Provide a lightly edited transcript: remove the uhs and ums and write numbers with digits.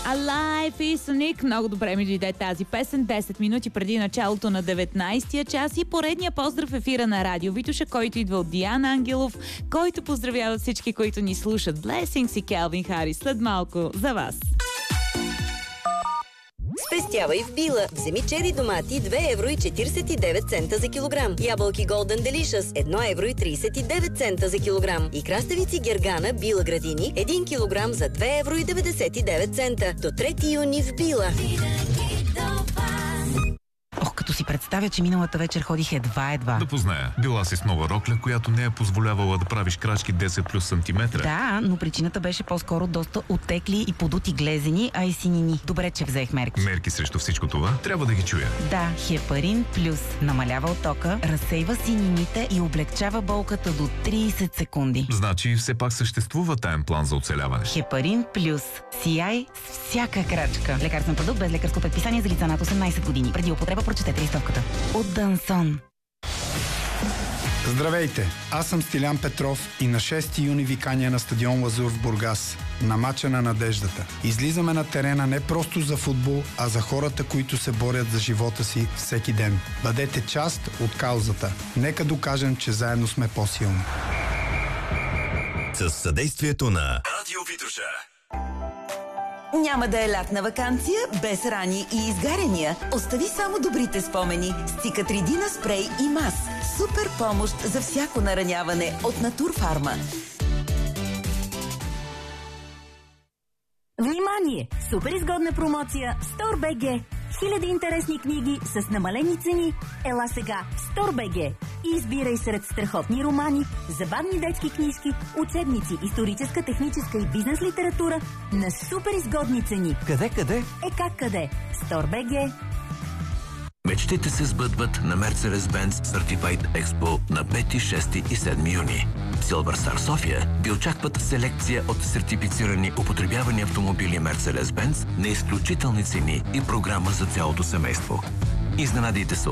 Alive и Sonic. Много добре ми дойде тази песен. 10 минути преди началото на 19-я час и поредния поздрав ефира на Радио Витоша, който идва от Диана Ангелов, който поздравява всички, които ни слушат. Blessings и Келвин Харис след малко за вас. Спестявай в Била. Вземи чери домати 2 евро и 49 цента за килограм. Ябълки Golden Delicious 1 евро и 39 цента за килограм. И краставици Гергана Била Градини 1 килограм за 2 евро и 99 цента. До 3 юни в Била. Ох, като си представя, че миналата вечер ходих едва. Да позная. Била си с нова рокля, която не е позволявала да правиш крачки 10 плюс сантиметра. Да, но причината беше по-скоро доста отекли и подути глезени, а и синини. Добре, че взех мерки. Мерки срещу всичко това трябва да ги чуя. Да, Хепарин Плюс намалява оттока, разсейва синините и облегчава болката до 30 секунди. Значи все пак съществува таен план за оцеляване. Хепарин Плюс. Сияй с всяка крачка. Лекарствен продукт без лекарско предписание за лица над 18 години. Преди употреба прочетете листовката. От Дансон. Здравейте! Аз съм Стилян Петров и на 6 юни ви каня на стадион Лазур в Бургас. На мача на надеждата. Излизаме на терена не просто за футбол, а за хората, които се борят за живота си всеки ден. Бъдете част от каузата. Нека докажем, че заедно сме по-силни. С съдействието на Радио Витоша. Няма да е лятна ваканция без рани и изгаряния. Остави само добрите спомени с Цикатридина спрей и мас. Супер помощ за всяко нараняване от Натурфарма. Внимание! Супер изгодна промоция StoreBG. Хиляди интересни книги с намалени цени. Ела сега в StoreBG и избирай сред страхотни романи, забавни детски книжки, учебници, историческа, техническа и бизнес литература на супер изгодни цени. Къде? Къде? StoreBG. Мечтите се сбъдват на Mercedes-Benz Certified Expo на 5, 6 и 7 юни. Silver Star София ви очакват селекция от сертифицирани употребявани автомобили Mercedes-Benz на изключителни цени и програма за цялото семейство. Изненадайте се